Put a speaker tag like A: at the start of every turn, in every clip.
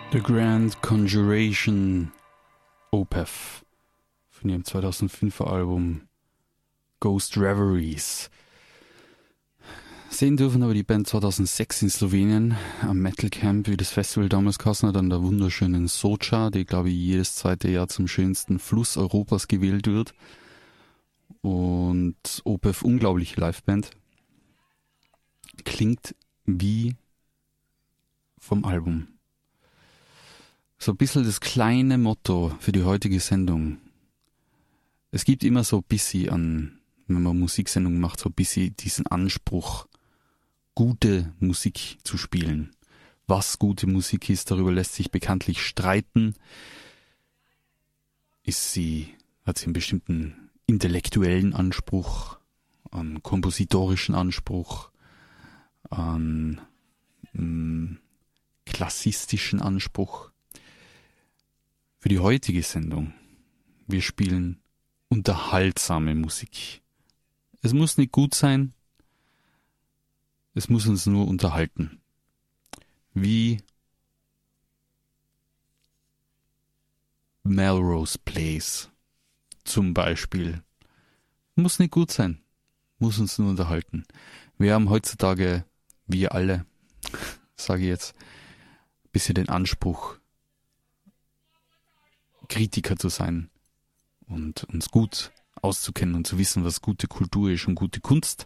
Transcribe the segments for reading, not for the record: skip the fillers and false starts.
A: The Grand Conjuration Opeth von ihrem 2005er Album Ghost Reveries. Sehen dürfen aber die Band 2006 in Slowenien am Metal Camp, wie das Festival damals geheißen hat, an der wunderschönen Socha, die, glaube ich, jedes zweite Jahr zum schönsten Fluss Europas gewählt wird. Und Opeth, unglaubliche Liveband. Klingt wie vom Album. So ein bisschen das kleine Motto für die heutige Sendung. Es gibt immer so ein bisschen an, wenn man Musiksendungen macht, so ein bisschen diesen Anspruch, gute Musik zu spielen. Was gute Musik ist, darüber lässt sich bekanntlich streiten. Hat sie einen bestimmten intellektuellen Anspruch, einen kompositorischen Anspruch, einen klassistischen Anspruch. Für die heutige Sendung, wir spielen unterhaltsame Musik. Es muss nicht gut sein, es muss uns nur unterhalten. Wie Melrose Place zum Beispiel. Muss nicht gut sein, muss uns nur unterhalten. Wir haben heutzutage, wir alle, sage ich jetzt, ein bisschen den Anspruch, Kritiker zu sein und uns gut auszukennen und zu wissen, was gute Kultur ist und gute Kunst.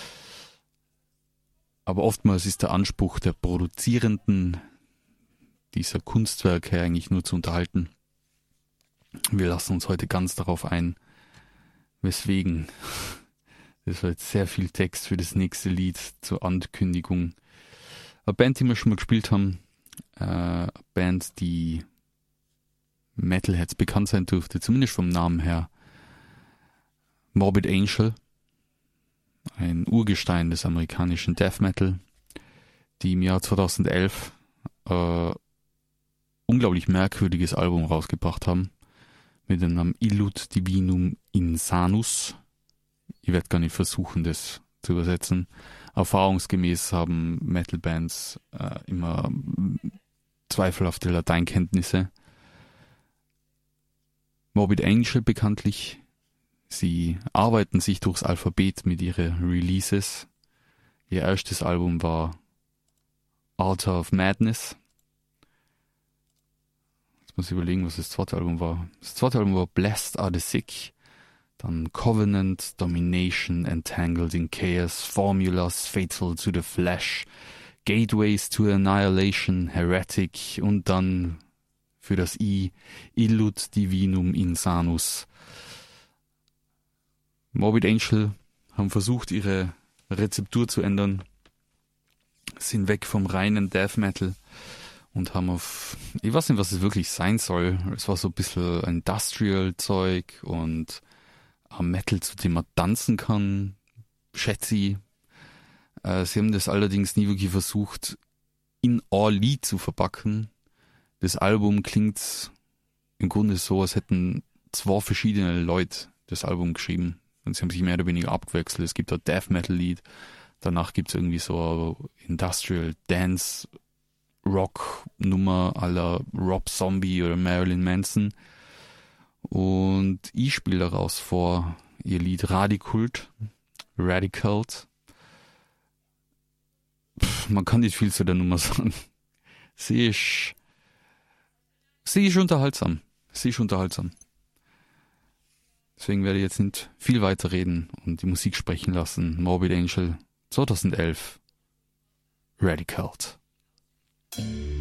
A: Aber oftmals ist der Anspruch der Produzierenden dieser Kunstwerke eigentlich nur zu unterhalten. Wir lassen uns heute ganz darauf ein, weswegen. Das war jetzt sehr viel Text für das nächste Lied zur Ankündigung. Eine Band, die wir schon mal gespielt haben, eine Band, die Metalheads bekannt sein dürfte, zumindest vom Namen her. Morbid Angel, ein Urgestein des amerikanischen Death Metal, die im Jahr 2011 unglaublich merkwürdiges Album rausgebracht haben, mit dem Namen Illud Divinum Insanus. Ich werde gar nicht versuchen, das zu übersetzen. Erfahrungsgemäß haben Metal-Bands immer zweifelhafte Lateinkenntnisse. Morbid Angel bekanntlich, sie arbeiten sich durchs Alphabet mit ihren Releases. Ihr erstes Album war Altar of Madness. Jetzt muss ich überlegen, was das zweite Album war. Das zweite Album war Blessed Are the Sick, dann Covenant, Domination, Entangled in Chaos, Formulas, Fatal to the Flesh, Gateways to Annihilation, Heretic und dann für das Illud Divinum Insanus. Morbid Angel haben versucht, ihre Rezeptur zu ändern, sind weg vom reinen Death Metal und haben auf, ich weiß nicht, was es wirklich sein soll, es war so ein bisschen Industrial-Zeug und Metal, zu dem man tanzen kann, schätze ich. Sie haben das allerdings nie wirklich versucht, in ein Lied zu verpacken. Das Album klingt im Grunde so, als hätten zwei verschiedene Leute das Album geschrieben. Und sie haben sich mehr oder weniger abgewechselt. Es gibt ein Death Metal Lied, danach gibt es irgendwie so eine Industrial Dance Rock Nummer à la Rob Zombie oder Marilyn Manson. Und ich spiele daraus vor ihr Lied Radicult. Man kann nicht viel zu der Nummer sagen. Sie ist unterhaltsam. Deswegen werde ich jetzt nicht viel weiter reden und die Musik sprechen lassen. Morbid Angel 2011. Radicult.